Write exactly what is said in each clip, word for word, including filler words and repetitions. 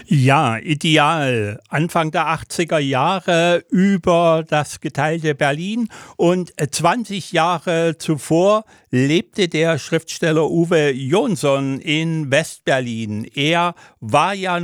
Ja, ideal. Anfang der achtziger Jahre über das geteilte Berlin und zwanzig Jahre zuvor lebte der Schriftsteller Uwe Jonsson in Westberlin. Er war ja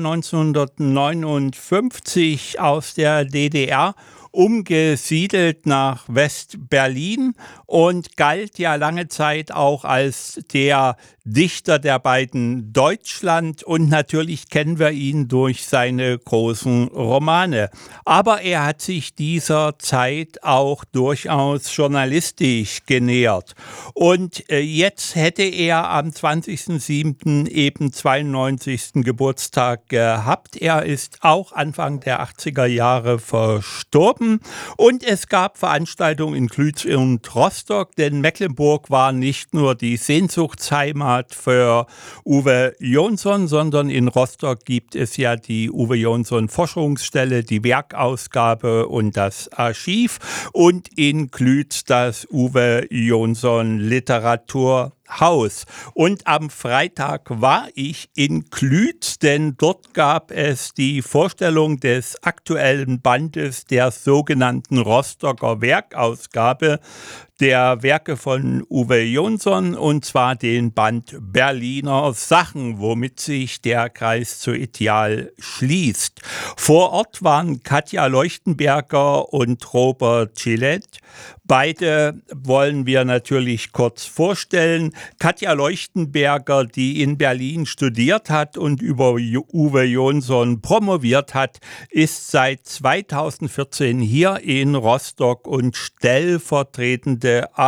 neunzehnhundertneunundfünfzig aus der D D R umgesiedelt nach West-Berlin und galt ja lange Zeit auch als der Dichter der beiden Deutschland, und natürlich kennen wir ihn durch seine großen Romane. Aber er hat sich dieser Zeit auch durchaus journalistisch genähert. Und äh, jetzt hätte er am zwanzigsten siebten eben zweiundneunzigsten Geburtstag gehabt. Er ist auch Anfang der achtziger Jahre verstorben. Und es gab Veranstaltungen in Klütz und Rostock, denn Mecklenburg war nicht nur die Sehnsuchtsheimat für Uwe Jonsson, sondern in Rostock gibt es ja die Uwe Jonsson Forschungsstelle, die Werkausgabe und das Archiv, und in Klütz das Uwe Jonsson Literaturhaus. Und am Freitag war ich in Klütz, denn dort gab es die Vorstellung des aktuellen Bandes der sogenannten Rostocker Werkausgabe der Werke von Uwe Jonsson, und zwar den Band Berliner Sachen, womit sich der Kreis zu Ideal schließt. Vor Ort waren Katja Leuchtenberger und Robert Gillette. Beide wollen wir natürlich kurz vorstellen. Katja Leuchtenberger, die in Berlin studiert hat und über Uwe Jonsson promoviert hat, ist seit zweitausendvierzehn hier in Rostock und stellvertretende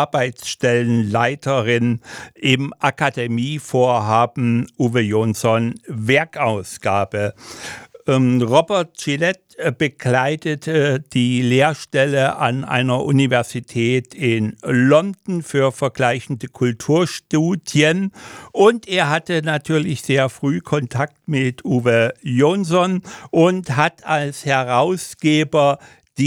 Arbeitsstellenleiterin im Akademievorhaben Uwe Jonsson Werkausgabe. Ähm, Robert Gillette bekleidete die Lehrstelle an einer Universität in London für vergleichende Kulturstudien, und er hatte natürlich sehr früh Kontakt mit Uwe Jonsson und hat als Herausgeber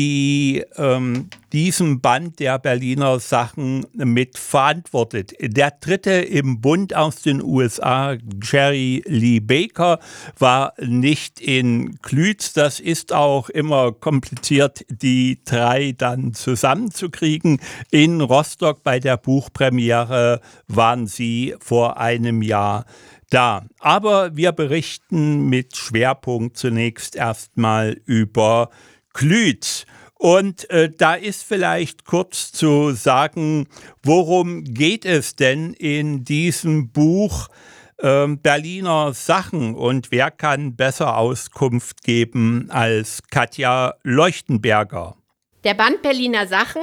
die ähm, diesen Band der Berliner Sachen mitverantwortet. Der dritte im Bund aus den U S A, Jerry Lee Baker, war nicht in Klütz. Das ist auch immer kompliziert, die drei dann zusammenzukriegen. In Rostock bei der Buchpremiere waren sie vor einem Jahr da. Aber wir berichten mit Schwerpunkt zunächst erstmal über Klütz. Und äh, da ist vielleicht kurz zu sagen, worum geht es denn in diesem Buch äh, Berliner Sachen, und wer kann besser Auskunft geben als Katja Leuchtenberger? Der Band Berliner Sachen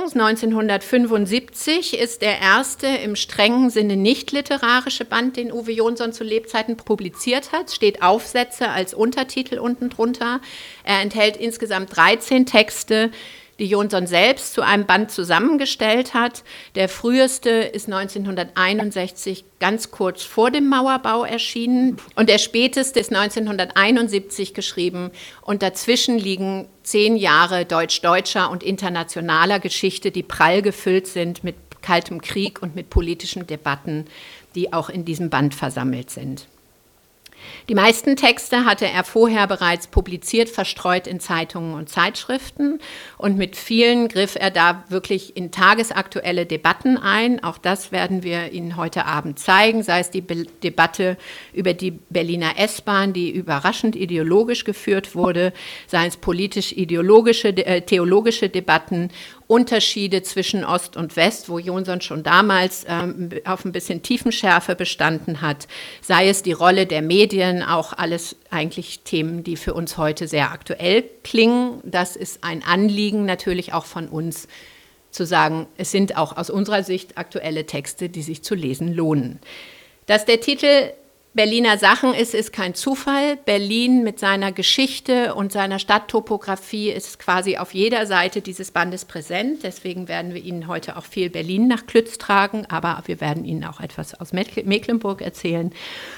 neunzehnhundertfünfundsiebzig ist der erste im strengen Sinne nicht literarische Band, den Uwe Jonsson zu Lebzeiten publiziert hat. Steht Aufsätze als Untertitel unten drunter. Er enthält insgesamt dreizehn Texte, die Jonsson selbst zu einem Band zusammengestellt hat. Der früheste ist neunzehnhunderteinundsechzig, ganz kurz vor dem Mauerbau, erschienen. Und der späteste ist neunzehnhunderteinundsiebzig geschrieben. Und dazwischen liegen zehn Jahre deutsch-deutscher und internationaler Geschichte, die prall gefüllt sind mit Kaltem Krieg und mit politischen Debatten, die auch in diesem Band versammelt sind. Die meisten Texte hatte er vorher bereits publiziert, verstreut in Zeitungen und Zeitschriften, und mit vielen griff er da wirklich in tagesaktuelle Debatten ein. Auch das werden wir Ihnen heute Abend zeigen, sei es die Be- Debatte über die Berliner S-Bahn, die überraschend ideologisch geführt wurde, sei es politisch-ideologische, äh, theologische Debatten, Unterschiede zwischen Ost und West, wo Jonsson schon damals ähm, auf ein bisschen Tiefenschärfe bestanden hat, sei es die Rolle der Medien, auch alles eigentlich Themen, die für uns heute sehr aktuell klingen. Das ist ein Anliegen natürlich auch von uns, zu sagen, es sind auch aus unserer Sicht aktuelle Texte, die sich zu lesen lohnen. Dass der Titel Berliner Sachen ist, ist kein Zufall. Berlin mit seiner Geschichte und seiner Stadttopographie ist quasi auf jeder Seite dieses Bandes präsent. Deswegen werden wir Ihnen heute auch viel Berlin nach Klütz tragen, aber wir werden Ihnen auch etwas aus Mecklenburg erzählen.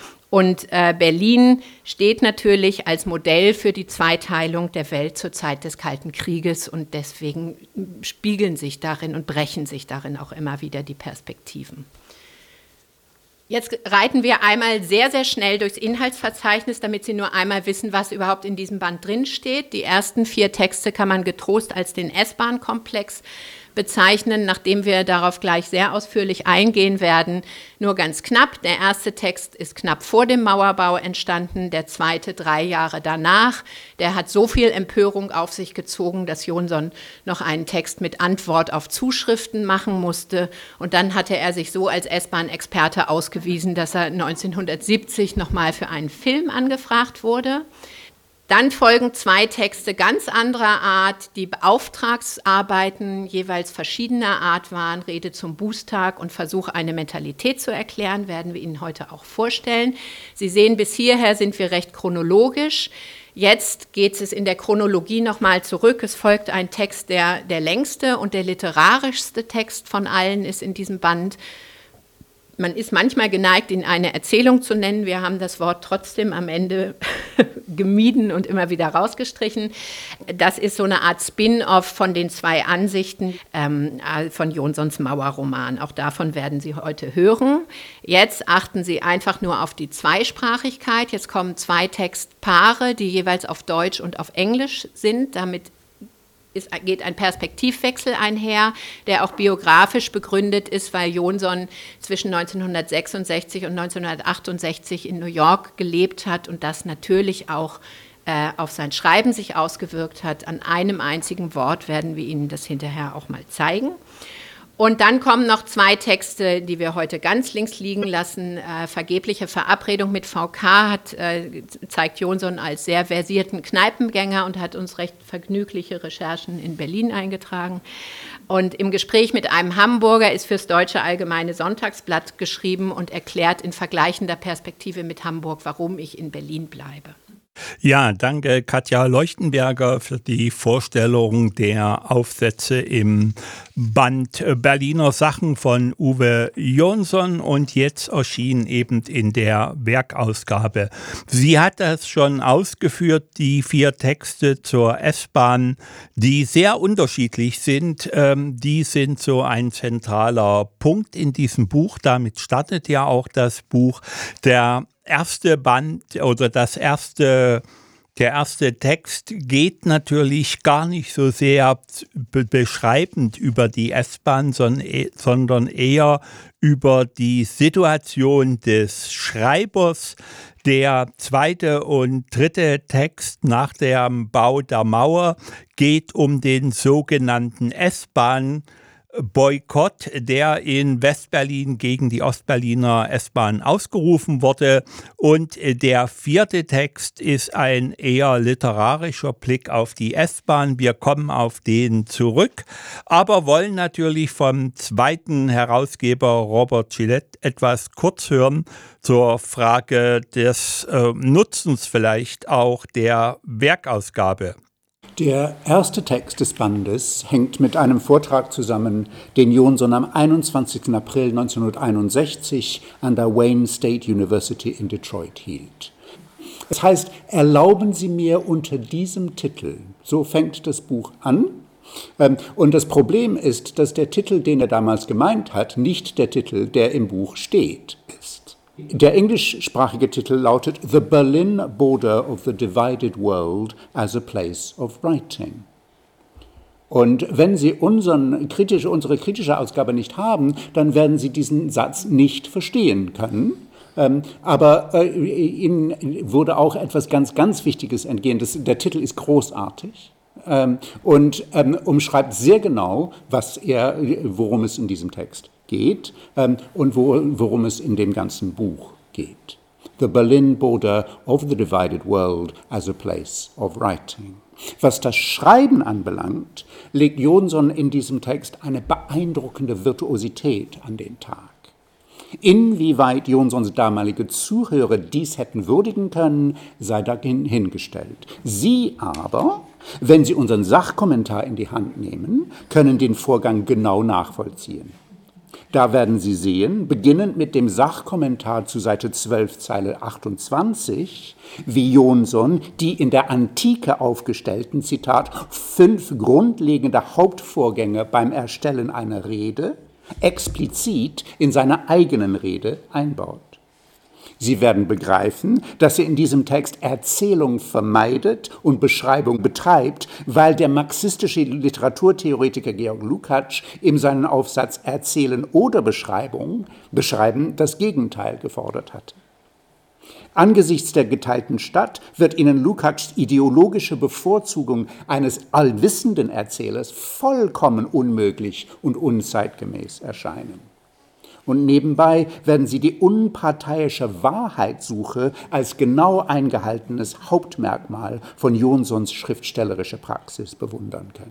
Und äh, Berlin steht natürlich als Modell für die Zweiteilung der Welt zur Zeit des Kalten Krieges, und deswegen spiegeln sich darin und brechen sich darin auch immer wieder die Perspektiven. Jetzt reiten wir einmal sehr, sehr schnell durchs Inhaltsverzeichnis, damit Sie nur einmal wissen, was überhaupt in diesem Band drinsteht. Die ersten vier Texte kann man getrost als den S-Bahn-Komplex bezeichnen, nachdem wir darauf gleich sehr ausführlich eingehen werden. Nur ganz knapp, der erste Text ist knapp vor dem Mauerbau entstanden, der zweite drei Jahre danach. Der hat so viel Empörung auf sich gezogen, dass Jonsson noch einen Text mit Antwort auf Zuschriften machen musste. Und dann hatte er sich so als S-Bahn-Experte ausgewiesen, dass er neunzehnhundertsiebzig nochmal für einen Film angefragt wurde. Dann folgen zwei Texte ganz anderer Art, die Auftragsarbeiten jeweils verschiedener Art waren. Rede zum Bußtag und Versuch, eine Mentalität zu erklären, werden wir Ihnen heute auch vorstellen. Sie sehen, bis hierher sind wir recht chronologisch. Jetzt geht es in der Chronologie nochmal zurück. Es folgt ein Text, der der längste und der literarischste Text von allen ist in diesem Band. Man ist manchmal geneigt, ihn eine Erzählung zu nennen. Wir haben das Wort trotzdem am Ende gemieden und immer wieder rausgestrichen. Das ist so eine Art Spin-off von den zwei Ansichten ähm, von Jonssons Mauerroman. Auch davon werden Sie heute hören. Jetzt achten Sie einfach nur auf die Zweisprachigkeit. Jetzt kommen zwei Textpaare, die jeweils auf Deutsch und auf Englisch sind. Damit Es geht ein Perspektivwechsel einher, der auch biografisch begründet ist, weil Jonsson zwischen neunzehnhundertsechsundsechzig und neunzehnhundertachtundsechzig in New York gelebt hat und das natürlich auch äh, auf sein Schreiben sich ausgewirkt hat. An einem einzigen Wort werden wir Ihnen das hinterher auch mal zeigen. Und dann kommen noch zwei Texte, die wir heute ganz links liegen lassen. Äh, vergebliche Verabredung mit V K hat, äh, zeigt Jonsson als sehr versierten Kneipengänger und hat uns recht vergnügliche Recherchen in Berlin eingetragen. Und im Gespräch mit einem Hamburger ist fürs Deutsche Allgemeine Sonntagsblatt geschrieben und erklärt in vergleichender Perspektive mit Hamburg, warum ich in Berlin bleibe. Ja, danke Katja Leuchtenberger für die Vorstellung der Aufsätze im Band Berliner Sachen von Uwe Jonsson und jetzt erschien eben in der Werkausgabe. Sie hat das schon ausgeführt, die vier Texte zur S-Bahn, die sehr unterschiedlich sind, ähm, die sind so ein zentraler Punkt in diesem Buch. Damit startet ja auch das Buch. Der erste Band oder das erste, der erste Text geht natürlich gar nicht so sehr be- beschreibend über die S-Bahn, sondern, sondern eher über die Situation des Schreibers. Der zweite und dritte Text nach dem Bau der Mauer geht um den sogenannten S-Bahn Boykott, der in Westberlin gegen die Ostberliner S-Bahn ausgerufen wurde. Und der vierte Text ist ein eher literarischer Blick auf die S-Bahn. Wir kommen auf den zurück, aber wollen natürlich vom zweiten Herausgeber Robert Gillett etwas kurz hören zur Frage des äh, Nutzens vielleicht auch der Werkausgabe. Der erste Text des Bandes hängt mit einem Vortrag zusammen, den Jonsson am einundzwanzigsten April neunzehnhunderteinundsechzig an der Wayne State University in Detroit hielt. Es heißt, erlauben Sie mir unter diesem Titel, so fängt das Buch an. Und das Problem ist, dass der Titel, den er damals gemeint hat, nicht der Titel, der im Buch steht, ist. Der englischsprachige Titel lautet The Berlin Border of the Divided World as a Place of Writing. Und wenn Sie unseren kritische, unsere kritische Ausgabe nicht haben, dann werden Sie diesen Satz nicht verstehen können. Ähm, aber äh, Ihnen wurde auch etwas ganz, ganz Wichtiges entgehen. Das, der Titel ist großartig. Ähm, und ähm, umschreibt sehr genau, was er, worum es in diesem Text geht ähm, und wo, worum es in dem ganzen Buch geht. The Berlin Border of the Divided World as a Place of Writing. Was das Schreiben anbelangt, legt Jonsson in diesem Text eine beeindruckende Virtuosität an den Tag. Inwieweit Jonssons damalige Zuhörer dies hätten würdigen können, sei dahin hingestellt. Sie aber, wenn Sie unseren Sachkommentar in die Hand nehmen, können den Vorgang genau nachvollziehen. Da werden Sie sehen, beginnend mit dem Sachkommentar zu Seite zwölf, Zeile achtundzwanzig, wie Jonsson die in der Antike aufgestellten, Zitat, fünf grundlegende Hauptvorgänge beim Erstellen einer Rede explizit in seiner eigenen Rede einbaut. Sie werden begreifen, dass er in diesem Text Erzählung vermeidet und Beschreibung betreibt, weil der marxistische Literaturtheoretiker Georg Lukács in seinem Aufsatz Erzählen oder Beschreibung, Beschreiben das Gegenteil gefordert hat. Angesichts der geteilten Stadt wird Ihnen Lukács' ideologische Bevorzugung eines allwissenden Erzählers vollkommen unmöglich und unzeitgemäß erscheinen. Und nebenbei werden Sie die unparteiische Wahrheitssuche als genau eingehaltenes Hauptmerkmal von Jonsons schriftstellerischer Praxis bewundern können.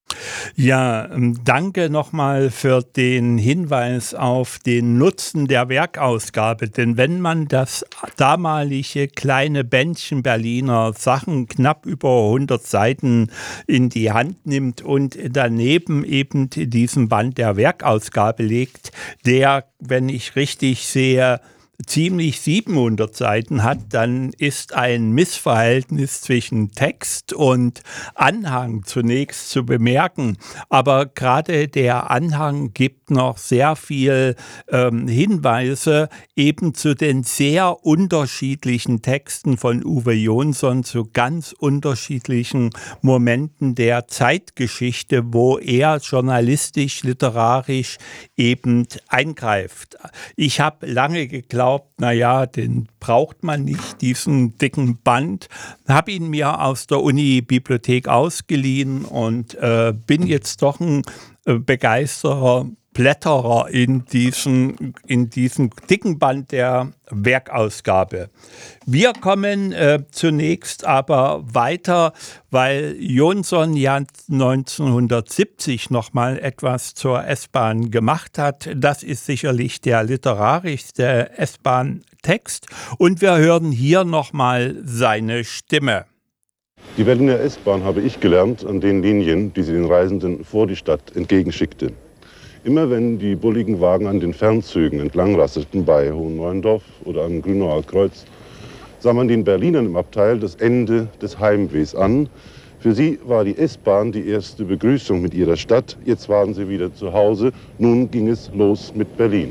Ja, danke nochmal für den Hinweis auf den Nutzen der Werkausgabe. Denn wenn man das damalige kleine Bändchen Berliner Sachen, knapp über hundert Seiten, in die Hand nimmt und daneben eben diesen Band der Werkausgabe legt, der, wenn ich richtig sehe, ziemlich siebenhundert Seiten hat, dann ist ein Missverhältnis zwischen Text und Anhang zunächst zu bemerken. Aber gerade der Anhang gibt noch sehr viel ähm, Hinweise eben zu den sehr unterschiedlichen Texten von Uwe Jonsson, zu ganz unterschiedlichen Momenten der Zeitgeschichte, wo er journalistisch, literarisch eben eingreift. Ich habe lange geglaubt, naja, den braucht man nicht, diesen dicken Band. Habe ihn mir aus der Uni-Bibliothek ausgeliehen und äh, bin jetzt doch ein äh, begeisterter Blätterer in diesen, in diesen dicken Band der Werkausgabe. Wir kommen äh, zunächst aber weiter, weil Jonsson ja neunzehnhundertsiebzig nochmal etwas zur S-Bahn gemacht hat. Das ist sicherlich der literarischste S-Bahn-Text. Und wir hören hier nochmal seine Stimme. Die Berliner S-Bahn habe ich gelernt an den Linien, die sie den Reisenden vor die Stadt entgegenschickte. Immer wenn die bulligen Wagen an den Fernzügen entlang rasselten, bei Hohenneuendorf oder am Grünauer Kreuz, sah man den Berlinern im Abteil das Ende des Heimwehs an. Für sie war die S-Bahn die erste Begrüßung mit ihrer Stadt. Jetzt waren sie wieder zu Hause. Nun ging es los mit Berlin.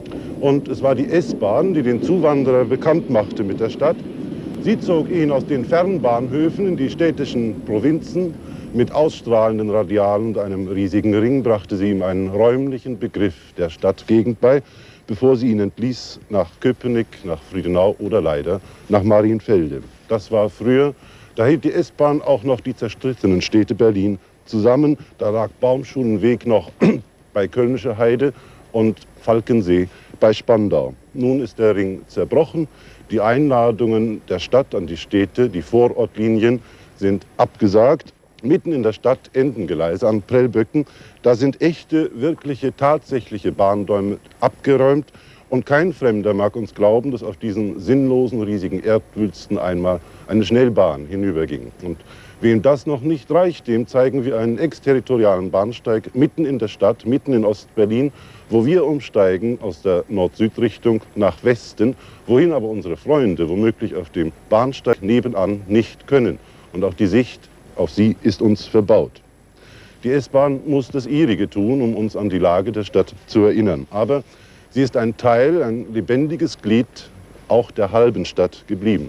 Und es war die S-Bahn, die den Zuwanderer bekannt machte mit der Stadt. Sie zog ihn aus den Fernbahnhöfen in die städtischen Provinzen. Mit ausstrahlenden Radialen und einem riesigen Ring brachte sie ihm einen räumlichen Begriff der Stadtgegend bei, bevor sie ihn entließ nach Köpenick, nach Friedenau oder leider nach Marienfelde. Das war früher, da hielt die S-Bahn auch noch die zerstrittenen Städte Berlin zusammen. Da lag Baumschulenweg noch bei Kölnischer Heide und Falkensee bei Spandau. Nun ist der Ring zerbrochen. Die Einladungen der Stadt an die Städte, die Vorortlinien, sind abgesagt. Mitten in der Stadt Endengeleise an Prellböcken, da sind echte, wirkliche, tatsächliche Bahndämme abgeräumt. Und kein Fremder mag uns glauben, dass auf diesen sinnlosen, riesigen Erdwülsten einmal eine Schnellbahn hinüberging. Und wem das noch nicht reicht, dem zeigen wir einen exterritorialen Bahnsteig mitten in der Stadt, mitten in Ostberlin, wo wir umsteigen aus der Nord-Süd-Richtung nach Westen, wohin aber unsere Freunde womöglich auf dem Bahnsteig nebenan nicht können. Und auch die Sicht auf sie ist uns verbaut. Die S-Bahn muss das ihrige tun, um uns an die Lage der Stadt zu erinnern. Aber sie ist ein Teil, ein lebendiges Glied auch der halben Stadt geblieben.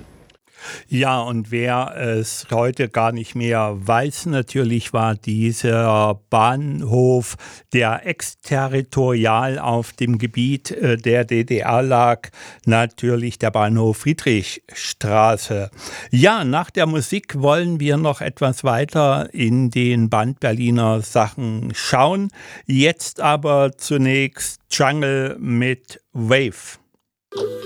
Ja, und wer es heute gar nicht mehr weiß, natürlich war dieser Bahnhof, der exterritorial auf dem Gebiet der D D R lag, natürlich der Bahnhof Friedrichstraße. Ja, nach der Musik wollen wir noch etwas weiter in den Band Berliner Sachen schauen. Jetzt aber zunächst Jungle mit Wave.